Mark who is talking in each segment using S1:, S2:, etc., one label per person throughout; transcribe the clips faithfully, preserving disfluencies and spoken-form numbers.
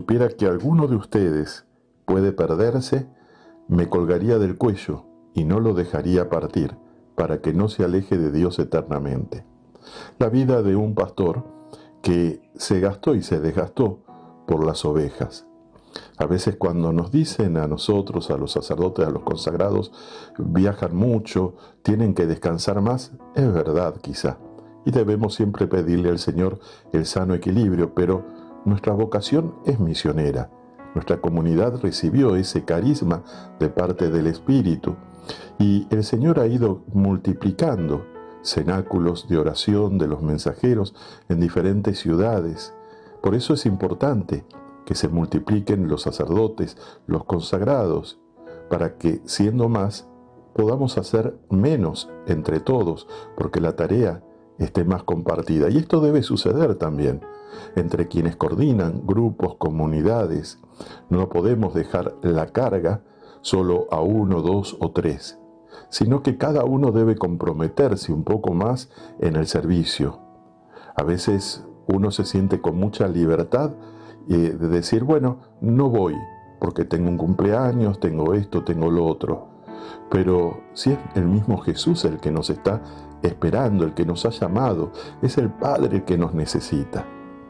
S1: supiera que alguno de ustedes puede perderse, me colgaría del cuello y no lo dejaría partir, para que no se aleje de Dios eternamente. La vida de un pastor que se gastó y se desgastó por las ovejas. A veces cuando nos dicen a nosotros, a los sacerdotes, a los consagrados, viajan mucho, tienen que descansar más, es verdad quizá. Y debemos siempre pedirle al Señor el sano equilibrio, pero nuestra vocación es misionera. Nuestra comunidad recibió ese carisma de parte del Espíritu y el Señor ha ido multiplicando cenáculos de oración de los mensajeros en diferentes ciudades. Por eso es importante que se multipliquen los sacerdotes, los consagrados, para que, siendo más, podamos hacer menos entre todos, porque la tarea esté más compartida. Y esto debe suceder también entre quienes coordinan grupos, comunidades. No podemos dejar la carga solo a uno, dos o tres, sino que cada uno debe comprometerse un poco más en el servicio. A veces uno se siente con mucha libertad eh, de decir, bueno, no voy porque tengo un cumpleaños, tengo esto, tengo lo otro. Pero si es el mismo Jesús el que nos está esperando, el que nos ha llamado, es el Padre el que nos necesita.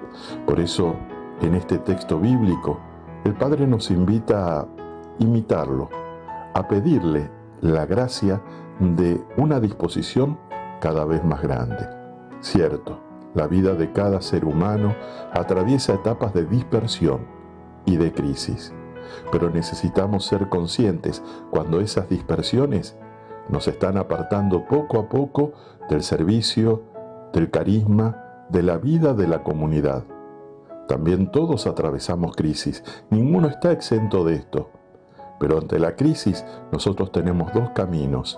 S1: Por eso, en este texto bíblico, el Padre nos invita a imitarlo, a pedirle la gracia de una disposición cada vez más grande. Cierto, la vida de cada ser humano atraviesa etapas de dispersión y de crisis, pero necesitamos ser conscientes cuando esas dispersiones nos están apartando poco a poco del servicio, del carisma, de la vida de la comunidad. También todos atravesamos crisis, ninguno está exento de esto. Pero ante la crisis nosotros tenemos dos caminos: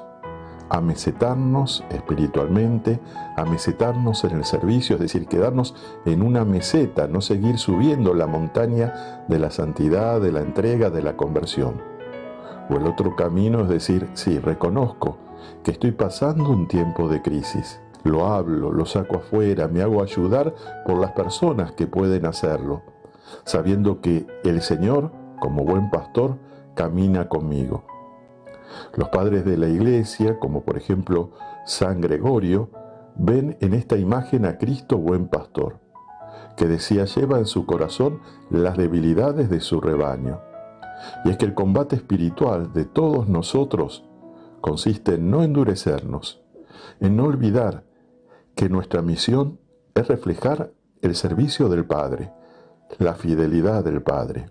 S1: amesetarnos espiritualmente, amesetarnos en el servicio, es decir, quedarnos en una meseta, no seguir subiendo la montaña de la santidad, de la entrega, de la conversión. O el otro camino es decir, sí, reconozco que estoy pasando un tiempo de crisis, lo hablo, lo saco afuera, me hago ayudar por las personas que pueden hacerlo, sabiendo que el Señor, como buen pastor, camina conmigo. Los padres de la Iglesia, como por ejemplo San Gregorio, ven en esta imagen a Cristo buen pastor, que decía lleva en su corazón las debilidades de su rebaño. Y es que el combate espiritual de todos nosotros consiste en no endurecernos, en no olvidar que nuestra misión es reflejar el servicio del Padre, la fidelidad del Padre.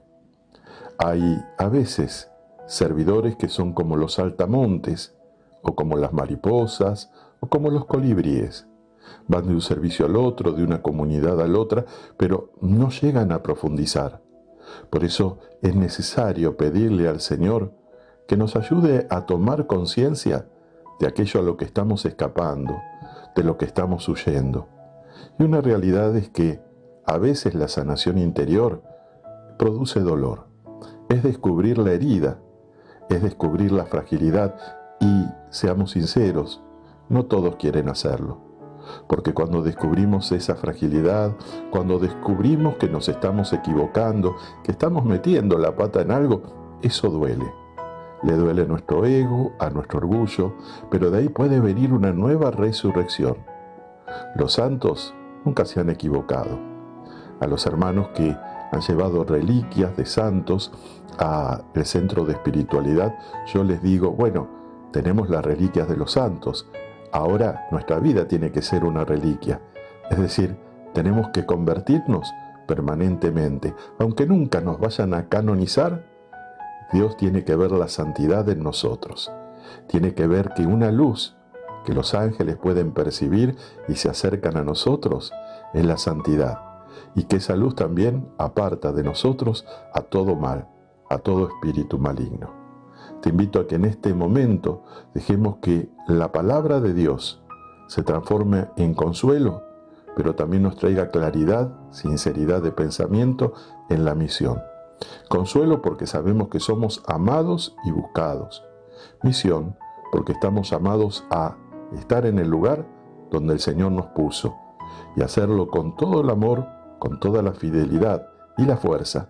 S1: Hay a veces servidores que son como los saltamontes, o como las mariposas, o como los colibríes. Van de un servicio al otro, de una comunidad a la otra, pero no llegan a profundizar. Por eso es necesario pedirle al Señor que nos ayude a tomar conciencia de aquello a lo que estamos escapando, de lo que estamos huyendo. Y una realidad es que a veces la sanación interior produce dolor. Es descubrir la herida, es descubrir la fragilidad y, seamos sinceros, no todos quieren hacerlo. Porque cuando descubrimos esa fragilidad, cuando descubrimos que nos estamos equivocando, que estamos metiendo la pata en algo, eso duele. Le duele a nuestro ego, a nuestro orgullo, pero de ahí puede venir una nueva resurrección. Los santos nunca se han equivocado. A los hermanos que han llevado reliquias de santos al centro de espiritualidad, yo les digo, bueno, tenemos las reliquias de los santos, ahora nuestra vida tiene que ser una reliquia, es decir, tenemos que convertirnos permanentemente, aunque nunca nos vayan a canonizar. Dios tiene que ver la santidad en nosotros, tiene que ver que una luz que los ángeles pueden percibir y se acercan a nosotros es la santidad, y que esa luz también aparta de nosotros a todo mal, a todo espíritu maligno. Te invito a que en este momento dejemos que la palabra de Dios se transforme en consuelo, pero también nos traiga claridad, sinceridad de pensamiento en la misión. Consuelo porque sabemos que somos amados y buscados. Misión porque estamos llamados a estar en el lugar donde el Señor nos puso y hacerlo con todo el amor, con toda la fidelidad y la fuerza